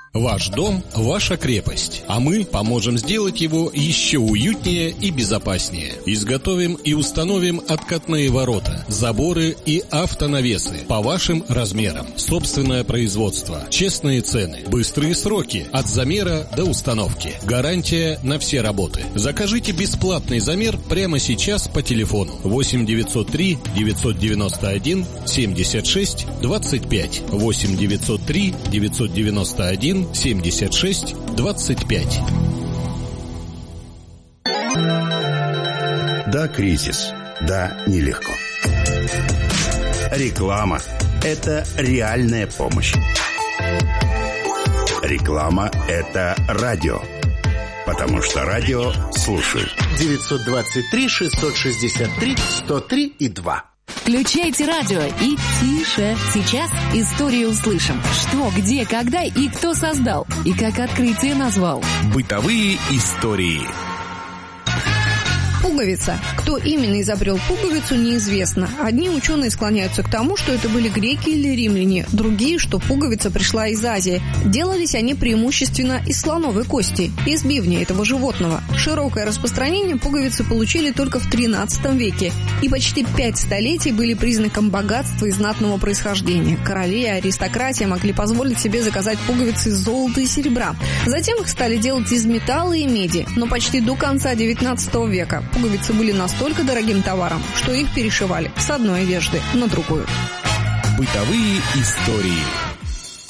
Ваш дом – ваша крепость, а мы поможем сделать его еще уютнее и безопаснее. Изготовим и установим откатные ворота, заборы и автонавесы по вашим размерам. Собственное производство, честные цены, быстрые сроки от замера до установки. Гарантия на все работы. Закажите бесплатный замер прямо сейчас по телефону 8 903 991 76 25 8 903 991 76 25. Да, кризис. Да, нелегко. Реклама – это реальная помощь. Реклама – это радио. Потому что радио слушают. 923-663-103-2. Включайте радио и тише. Сейчас историю услышим. Что, где, когда и кто создал. И как открытие назвал. Бытовые истории. Пуговица. Кто именно изобрел пуговицу, неизвестно. Одни ученые склоняются к тому, что это были греки или римляне, другие, что пуговица пришла из Азии. Делались они преимущественно из слоновой кости, из бивня этого животного. Широкое распространение пуговицы получили только в XIII веке, и почти 5 столетий были признаком богатства и знатного происхождения. Короли и аристократия могли позволить себе заказать пуговицы из золота и серебра. Затем их стали делать из металла и меди, но почти до конца XIX века пуговицы были настолько дорогим товаром, что их перешивали с одной одежды на другую. Бытовые истории.